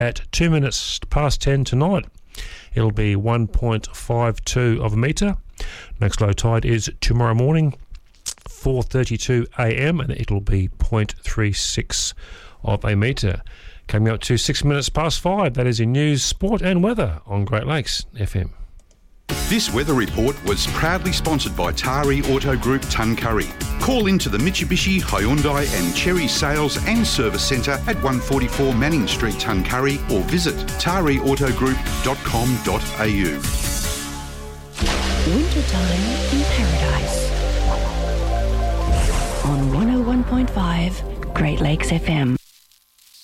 at 2 minutes past 10 tonight. It'll be 1.52 of a metre. Next low tide is tomorrow morning, 4:32 a.m, and it'll be 0.36 of a metre. Coming up to 6 minutes past 5, that is in news, sport and weather on Great Lakes FM. This weather report was proudly sponsored by Tari Auto Group Tuncurry. Call into the Mitsubishi, Hyundai and Chery Sales and Service Centre at 144 Manning Street, Tuncurry, or visit tariautogroup.com.au. Wintertime in Paradise on 101.5 Great Lakes FM.